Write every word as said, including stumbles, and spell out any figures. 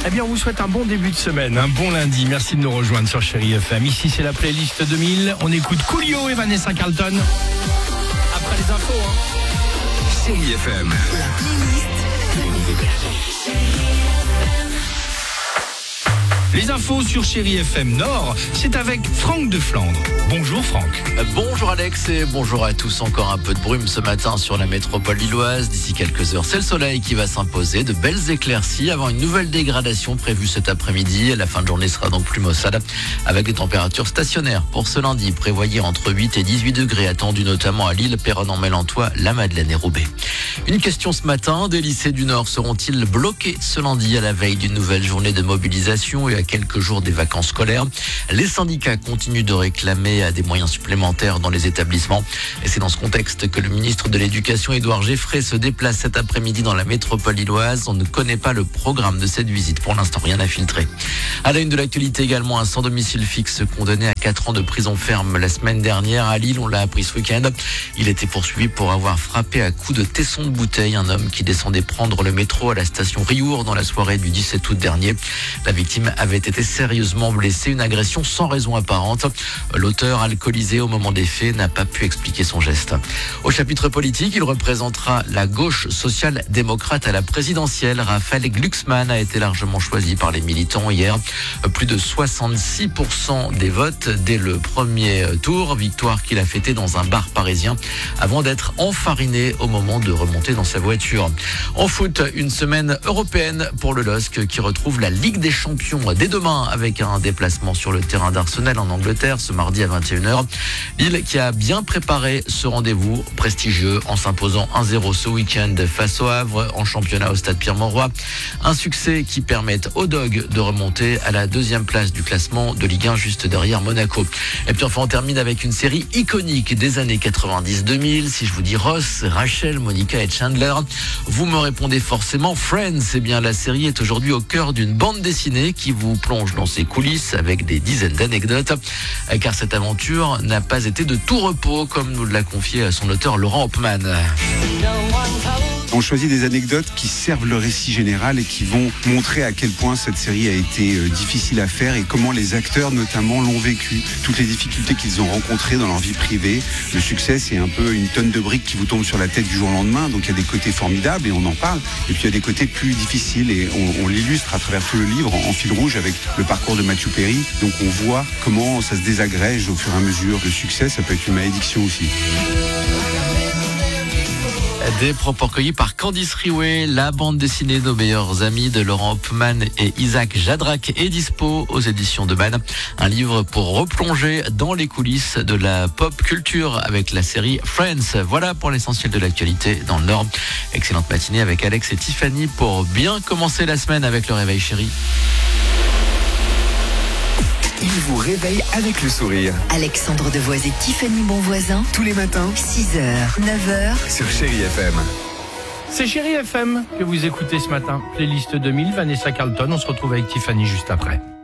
Eh bien, on vous souhaite un bon début de semaine, un bon lundi. Merci de nous rejoindre sur Chérie F M. Ici, c'est la playlist deux mille. On écoute Coolio et Vanessa Carlton. Après les infos, hein. Chérie F M. La playlist. Les infos sur Chérie F M Nord, c'est avec Franck de Flandre. Bonjour Franck. Bonjour Alex et bonjour à tous. Encore un peu de brume ce matin sur la métropole lilloise. D'ici quelques heures, c'est le soleil qui va s'imposer. De belles éclaircies avant une nouvelle dégradation prévue cet après-midi. La fin de journée sera donc plus maussade avec des températures stationnaires. Pour ce lundi, prévoyez entre huit et dix-huit degrés attendus notamment à Lille, Péronne-en-Mélantois, la Madeleine et Roubaix. Une question ce matin, des lycées du Nord seront-ils bloqués ce lundi à la veille d'une nouvelle journée de mobilisation et à quelques jours des vacances scolaires? Les syndicats continuent de réclamer des moyens supplémentaires dans les établissements. Et c'est dans ce contexte que le ministre de l'Éducation, Édouard Geffray, se déplace cet après-midi dans la métropole lilloise. On ne connaît pas le programme de cette visite. Pour l'instant, rien à filtrer. À la une de l'actualité également, un sans domicile fixe condamné à quatre ans de prison ferme la semaine dernière à Lille. On l'a appris ce week-end. Il était poursuivi pour avoir frappé à coups de tesson de bouteille un homme qui descendait prendre le métro à la station Riour dans la soirée du dix-sept août dernier. La victime avait été sérieusement blessé, une agression sans raison apparente. L'auteur, alcoolisé au moment des faits, n'a pas pu expliquer son geste. Au chapitre politique, il représentera la gauche social-démocrate à la présidentielle. Raphaël Glucksmann a été largement choisi par les militants hier. Plus de soixante-six pour cent des votes dès le premier tour. Victoire qu'il a fêtée dans un bar parisien avant d'être enfariné au moment de remonter dans sa voiture. En foot, une semaine européenne pour le L O S C qui retrouve la Ligue des Champions dès demain avec un déplacement sur le terrain d'Arsenal en Angleterre ce mardi à vingt et une heures. Lille qui a bien préparé ce rendez-vous prestigieux en s'imposant un zéro ce week-end face au Havre en championnat au stade Pierre-Mauroy. Un succès qui permet aux Dogs de remonter à la deuxième place du classement de Ligue un juste derrière Monaco. Et puis enfin on termine avec une série iconique des années quatre-vingt-dix deux mille. Si je vous dis Ross, Rachel, Monica et Chandler, vous me répondez forcément Friends. Eh bien la série est aujourd'hui au cœur d'une bande dessinée qui vous plonge dans ses coulisses avec des dizaines d'anecdotes, car cette aventure n'a pas été de tout repos, comme nous l'a confié son auteur Laurent Hopman. On choisit des anecdotes qui servent le récit général et qui vont montrer à quel point cette série a été difficile à faire et comment les acteurs notamment l'ont vécu, toutes les difficultés qu'ils ont rencontrées dans leur vie privée. Le succès, c'est un peu une tonne de briques qui vous tombe sur la tête du jour au lendemain, donc il y a des côtés formidables et on en parle, et puis il y a des côtés plus difficiles et on, on l'illustre à travers tout le livre en, en fil rouge avec le parcours de Matthew Perry, donc on voit comment ça se désagrège au fur et à mesure. Le succès, ça peut être une malédiction aussi. Des propos recueillis par Candice Riouet, la bande dessinée Nos meilleurs amis de Laurent Hopman et Isaac Jadrac est dispo aux éditions de Man. Un livre pour replonger dans les coulisses de la pop culture avec la série Friends. Voilà pour l'essentiel de l'actualité dans le Nord. Excellente matinée avec Alex et Tiffany pour bien commencer la semaine avec le réveil chéri. Il vous réveille avec le sourire. Alexandre Devoise et Tiffany Bonvoisin. Tous les matins six heures, neuf heures. sur Chérie F M. C'est Chérie F M que vous écoutez ce matin. Playlist deux mille, Vanessa Carlton. On se retrouve avec Tiffany juste après.